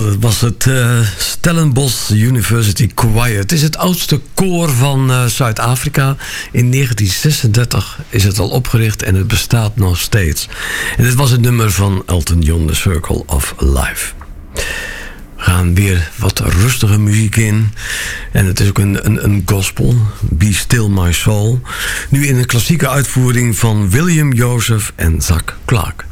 dat was het Stellenbosch University Choir. Het is het oudste koor van Zuid-Afrika. In 1936 is het al opgericht en het bestaat nog steeds. En dit was het nummer van Elton John, The Circle of Life. We gaan weer wat rustige muziek in. En het is ook een gospel. Be Still My Soul. Nu in een klassieke uitvoering van William Joseph en Zak Clark.